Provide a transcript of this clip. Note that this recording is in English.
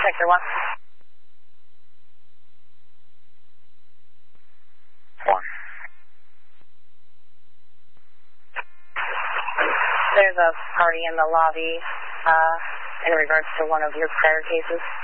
Sector 1. 1. There's a party in the lobby in regards to one of your prior cases.